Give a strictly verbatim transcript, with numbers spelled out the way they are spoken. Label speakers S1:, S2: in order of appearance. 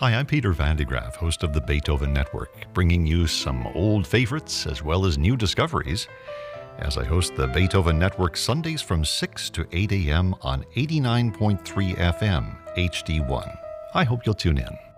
S1: Hi, I'm Peter Van de Graaff, host of the Beethoven Network, bringing you some old favorites as well as new discoveries as I host the Beethoven Network Sundays from six to eight a.m. on eighty-nine point three F M, H D one. I hope you'll tune in.